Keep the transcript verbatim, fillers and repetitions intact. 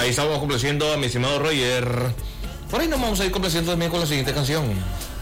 Ahí estamos complaciendo a mi estimado Roger. Por ahí nos vamos a ir complaciendo también con la siguiente canción.